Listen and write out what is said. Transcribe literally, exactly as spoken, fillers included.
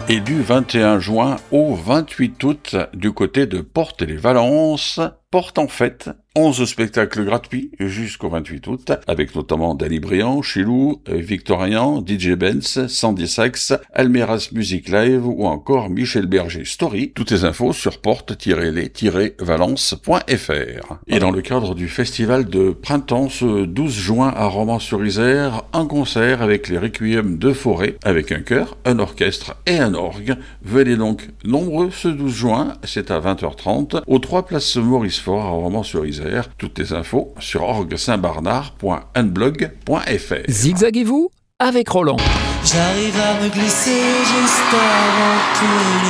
Et du vingt et un juin au vingt-huit août, du côté de Porte-les-Valences, Porte en fête, onze spectacles gratuits jusqu'au vingt-huit août, avec notamment Danny Briand, Chilou, Victorian, D J Benz, Sandy Sax, Almeras Music Live ou encore Michel Berger Story. Toutes les infos sur porte tiret les tiret valence point f r. Et dans le cadre du festival de printemps, ce douze juin à Romans-sur-Isère, un concert avec les Requiem de Forêt, avec un chœur, un orchestre et un orgue. Venez donc nombreux ce douze juin, c'est à vingt heures trente, aux trois places Maurice Faure à Romans-sur-Isère. Toutes les infos sur orgue saint barnard point unblog point f r. Zigzaguez-vous avec Roland. J'arrive à me glisser juste avant que